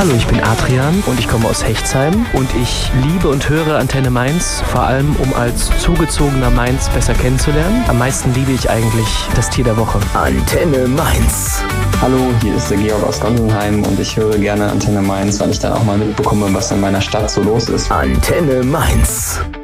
Hallo, ich bin Adrian und ich komme aus Hechtsheim und ich liebe und höre Antenne Mainz, vor allem um als zugezogener Mainz besser kennenzulernen. Am meisten liebe ich eigentlich das Tier der Woche. Antenne Mainz. Hallo, hier ist der Georg aus Gonsenheim und ich höre gerne Antenne Mainz, weil ich dann auch mal mitbekomme, was in meiner Stadt so los ist. Antenne Mainz.